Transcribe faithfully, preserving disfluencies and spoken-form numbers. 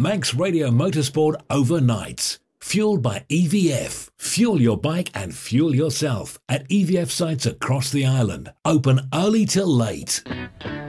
Manx Radio Motorsport Overnights. Fueled by E V F. Fuel your bike and fuel yourself at E V F sites across the island. Open early till late.